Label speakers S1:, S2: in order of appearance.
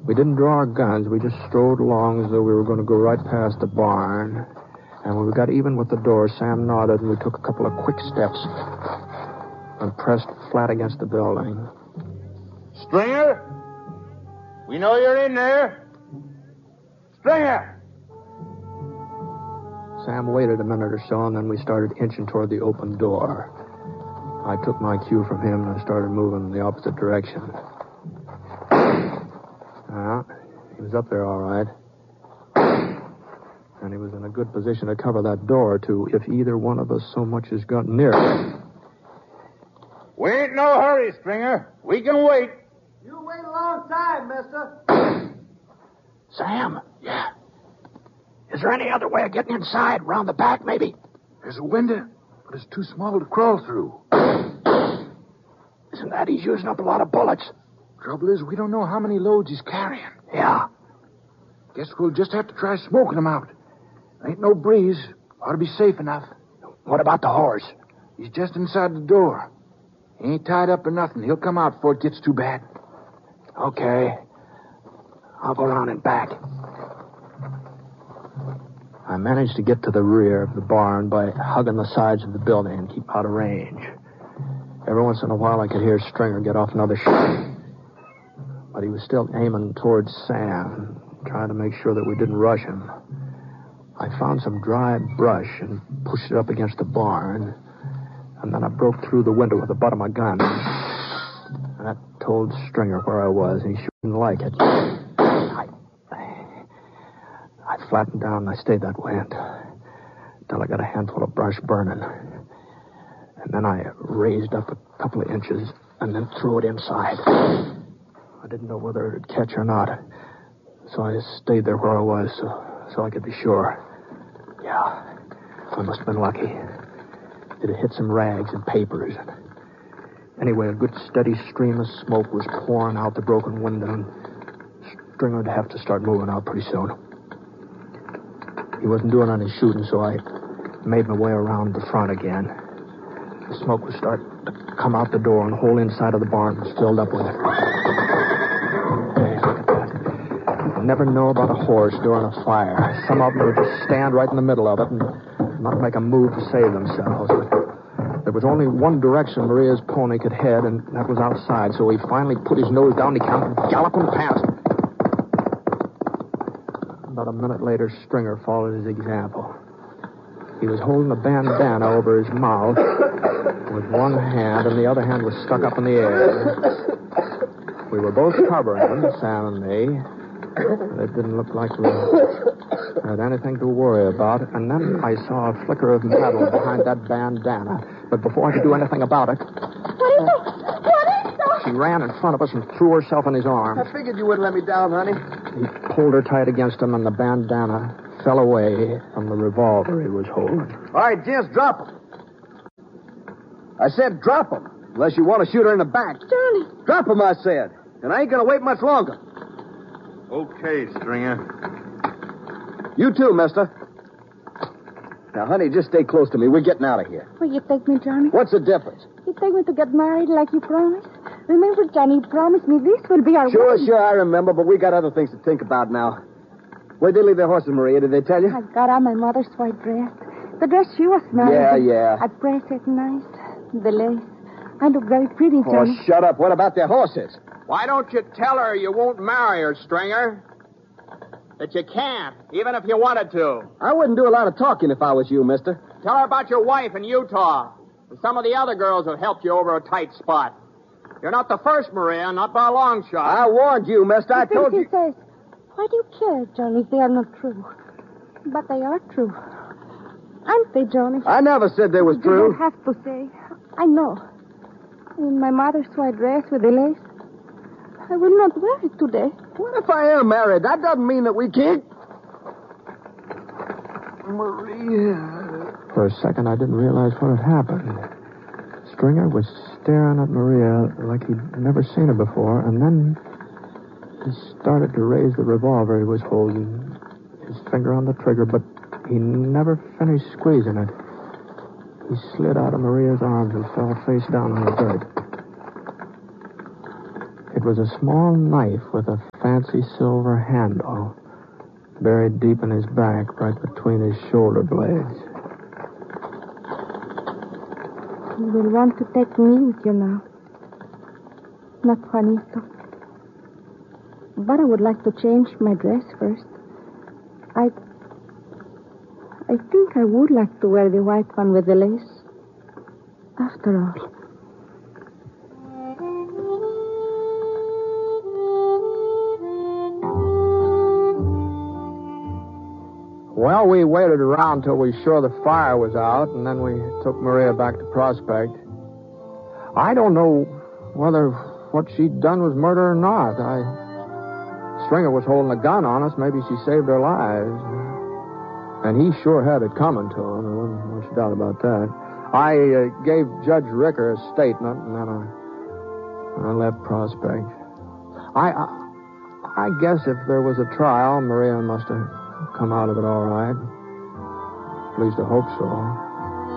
S1: We didn't draw our guns. We just strode along as though we were going to go right past the barn. And when we got even with the door, Sam nodded, and we took a couple of quick steps and pressed flat against the building.
S2: Stringer? We know you're in there. Stringer!
S1: Sam waited a minute or so, and then we started inching toward the open door. I took my cue from him and started moving in the opposite direction. He was up there all right. And he was in a good position to cover that door, too, if either one of us so much as got near it.
S2: We ain't no hurry, Stringer. We can wait.
S3: You wait a long time, mister.
S1: Sam? Yeah. Is there any other way of getting inside? Round the back, maybe?
S2: There's a window, but it's too small to crawl through.
S1: Isn't that he's using up a lot of bullets?
S2: Trouble is, we don't know how many loads he's carrying.
S1: Yeah.
S2: Guess we'll just have to try smoking him out. Ain't no breeze. Ought to be safe enough.
S1: What about the horse?
S2: He's just inside the door. He ain't tied up or nothing. He'll come out before it gets too bad.
S1: Okay. I'll go around and back. I managed to get to the rear of the barn by hugging the sides of the building and keep out of range. Every once in a while I could hear Stringer get off another shot. But he was still aiming towards Sam, trying to make sure that we didn't rush him. I found some dry brush and pushed it up against the barn. And then I broke through the window with the butt of my gun. And that told Stringer where I was, and he shouldn't like it. I flattened down, and I stayed that way until I got a handful of brush burning. And then I raised up a couple of inches and then threw it inside. I didn't know whether it would catch or not, so I stayed there where I was so I could be sure. Yeah, I must have been lucky. It had hit some rags and papers. Anyway, a good steady stream of smoke was pouring out the broken window, and Stringer would have to start moving out pretty soon. He wasn't doing any shooting, so I made my way around the front again. The smoke was starting to come out the door, and the whole inside of the barn was filled up with it. Hey, look at that. You never know about a horse during a fire. Some of them would just stand right in the middle of it and not make a move to save themselves. But there was only one direction Maria's pony could head, and that was outside, so he finally put his nose down, he counted, galloping past. About a minute later, Stringer followed his example. He was holding a bandana over his mouth with one hand, and the other hand was stuck up in the air. We were both covering him, Sam and me. It didn't look like we had anything to worry about. And then I saw a flicker of metal behind that bandana. But before I could do anything about it...
S4: What is it?
S1: She ran in front of us and threw herself in his arms.
S3: I figured you wouldn't let me down, honey.
S1: He pulled her tight against him, and the bandana fell away from the revolver he was holding.
S3: All right, gents, drop him. I said drop him, unless you want to shoot her in the back.
S4: Johnny.
S3: Drop him, I said. And I ain't going to wait much longer.
S2: Okay, Stringer.
S3: You too, mister. Now, honey, just stay close to me. We're getting out of here.
S4: Will you take me, Johnny?
S3: What's the difference?
S4: You take me to get married like you promised? Remember, Johnny, you promised me this will be our wedding.
S3: Sure, I remember, but we got other things to think about now. Where'd they leave their horses, Maria? Did they tell you?
S4: I got on my mother's white dress. The dress she was married.
S3: Yeah.
S4: I pressed it nice. The lace. I look very pretty, Johnny.
S3: Oh, shut up. What about their horses?
S5: Why don't you tell her you won't marry her, Stringer? That you can't, even if you wanted to.
S3: I wouldn't do a lot of talking if I was you, mister.
S5: Tell her about your wife in Utah. And some of the other girls have helped you over a tight spot. You're not the first, Maria, not by a long shot.
S3: I warned you, mister. I told you.
S4: He says, why do you care, Johnny, if they are not true? But they are true. Aren't they, Johnny?
S3: I never said they was
S4: You
S3: true.
S4: don't have to say. I know. In my mother's white dress with the lace. I will not wear it today.
S3: What if I am married? That doesn't mean that we can't. Maria.
S1: For a second, I didn't realize what had happened. Stringer was staring at Maria like he'd never seen her before, and then he started to raise the revolver he was holding, his finger on the trigger, but he never finished squeezing it. He slid out of Maria's arms and fell face down on the dirt. It It was a small knife with a fancy silver handle, buried deep in his back, right between his shoulder blades.
S4: You will want to take me with you now. Not Juanito. But I would like to change my dress first. I think I would like to wear the white one with the lace. After all.
S1: Well, we waited around till we were sure the fire was out, and then we took Maria back to Prospect. I don't know whether what she'd done was murder or not. Stringer was holding a gun on us. Maybe she saved our lives. And he sure had it coming to him. There wasn't much doubt about that. I gave Judge Ricker a statement, and then I left Prospect. I guess if there was a trial, Maria must have come out of it all right. At least I hope so.